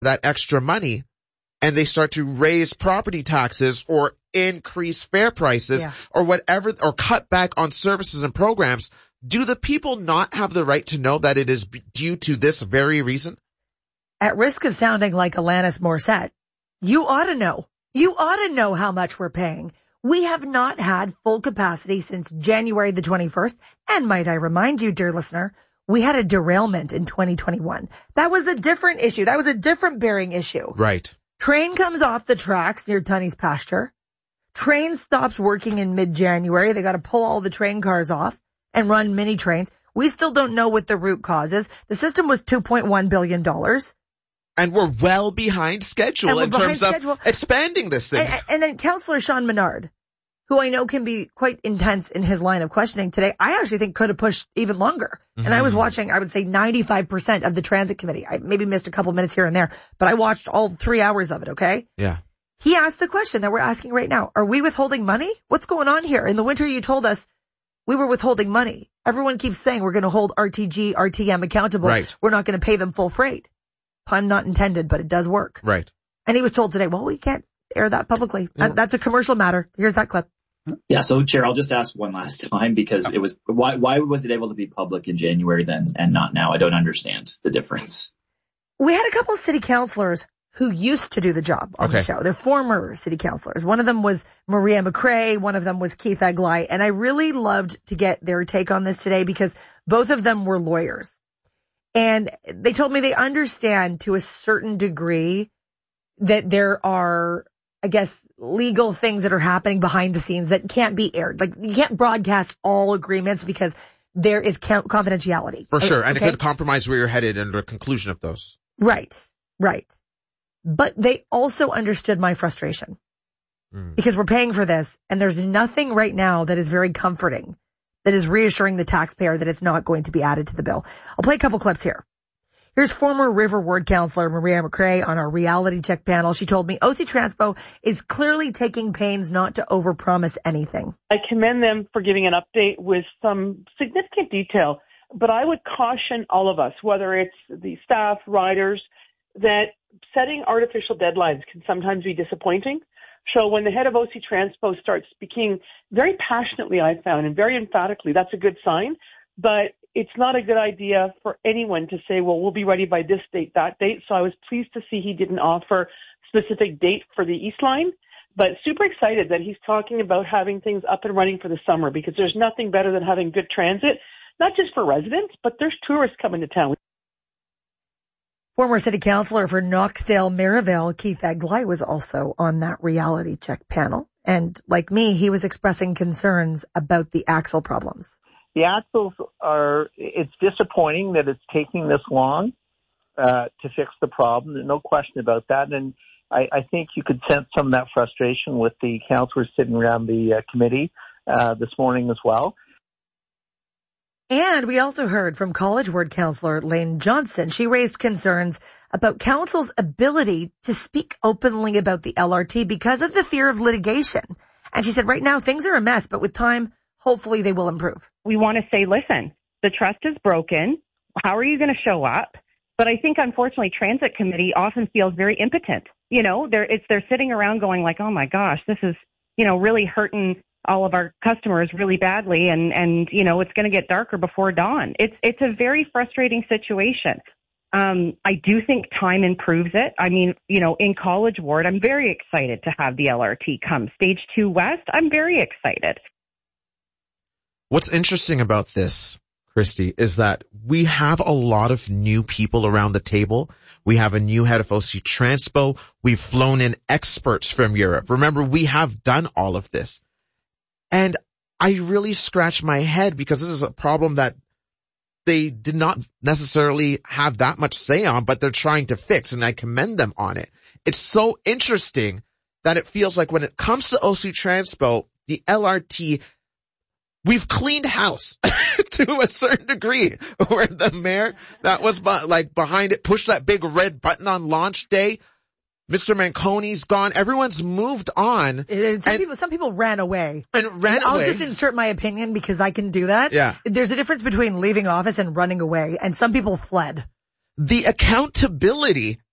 that extra money and they start to raise property taxes or increase fare prices or whatever, or cut back on services and programs, do the people not have the right to know that it is due to this very reason? At risk of sounding like Alanis Morissette, you ought to know. You ought to know how much we're paying. We have not had full capacity since January the 21st. And might I remind you, dear listener, we had a derailment in 2021. That was a different issue. That was a different bearing issue. Right. Train comes off the tracks near Tunney's pasture. Train stops working in mid-January. They got to pull all the train cars off and run mini trains. We still don't know what the root cause is. The system was $2.1 billion. And we're well behind schedule in terms of expanding this thing. And then Councillor Sean Menard, who I know can be quite intense in his line of questioning today, I actually think could have pushed even longer. Mm-hmm. And I was watching, I would say 95% of the transit committee. I maybe missed a couple minutes here and there, but I watched all 3 hours of it, okay? Yeah. He asked the question that we're asking right now. Are we withholding money? What's going on here? In the winter, you told us we were withholding money. Everyone keeps saying we're going to hold RTG, RTM accountable. Right. We're not going to pay them full freight. Pun not intended, but it does work. Right. And he was told today, well, we can't air that publicly. Yeah. That's a commercial matter. Here's that clip. Yeah. So, Chair, I'll just ask one last time, because it was, why was it able to be public in January then and not now? I don't understand the difference. We had a couple of city councillors who used to do the job on the show. They're former city councillors. One of them was Maria McRae. One of them was Keith Aglai. And I really loved to get their take on this today because both of them were lawyers. And they told me they understand to a certain degree that there are, I guess, legal things that are happening behind the scenes that can't be aired. Like, you can't broadcast all agreements because there is confidentiality. For sure. And it could compromise where you're headed and the conclusion of those. Right. Right. But they also understood my frustration because we're paying for this and there's nothing right now that is very comforting, that is reassuring the taxpayer that it's not going to be added to the bill. I'll play a couple clips here. Here's former River Ward Councillor Maria McRae on our reality check panel. She told me OC Transpo is clearly taking pains not to overpromise anything. I commend them for giving an update with some significant detail, but I would caution all of us, whether it's the staff, riders, that setting artificial deadlines can sometimes be disappointing. So when the head of OC Transpo starts speaking very passionately, I found, and very emphatically, that's a good sign. But it's not a good idea for anyone to say, well, we'll be ready by this date, that date. So I was pleased to see he didn't offer specific date for the East Line, but super excited that he's talking about having things up and running for the summer, because there's nothing better than having good transit, not just for residents, but there's tourists coming to town. Former city councillor for Knoxdale-Merivale, Keith Aglai, was also on that reality check panel. And like me, he was expressing concerns about the axle problems. The axles it's disappointing that it's taking this long to fix the problem. There's no question about that. And I think you could sense some of that frustration with the councillors sitting around the committee this morning as well. And we also heard from College Ward Councillor Lane Johnson. She raised concerns about council's ability to speak openly about the LRT because of the fear of litigation. And she said right now things are a mess, but with time, hopefully they will improve. We want to say, listen, the trust is broken. How are you going to show up? But I think, unfortunately, Transit Committee often feels very impotent. You know, they're sitting around going like, oh, my gosh, this is, really hurting all of our customers really badly. And it's going to get darker before dawn. It's a very frustrating situation. I do think time improves it. I mean, in College Ward, I'm very excited to have the LRT come. Stage 2 West, I'm very excited. What's interesting about this, Christy, is that we have a lot of new people around the table. We have a new head of OC Transpo. We've flown in experts from Europe. Remember, we have done all of this. And I really scratch my head because this is a problem that they did not necessarily have that much say on, but they're trying to fix, and I commend them on it. It's so interesting that it feels like when it comes to OC Transpo, the LRT, we've cleaned house to a certain degree, where the mayor that was behind it pushed that big red button on launch day. Mr. Manconi's gone. Everyone's moved on. Some people ran away. I'll just insert my opinion because I can do that. Yeah. There's a difference between leaving office and running away, and some people fled. The accountability